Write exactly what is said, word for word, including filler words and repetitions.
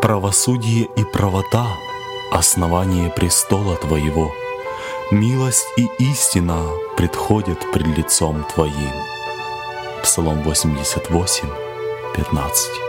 Правосудие и правота — основание престола Твоего. Милость и истина предходят пред лицом Твоим. Псалом восемьдесят восемь, пятнадцать.